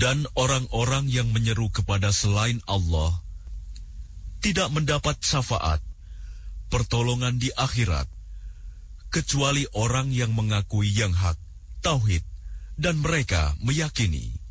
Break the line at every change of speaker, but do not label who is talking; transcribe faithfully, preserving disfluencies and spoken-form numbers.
Dan orang-orang yang menyeru kepada selain Allah tidak mendapat syafaat, pertolongan di akhirat, kecuali orang yang mengakui yang hak, tauhid, dan mereka meyakini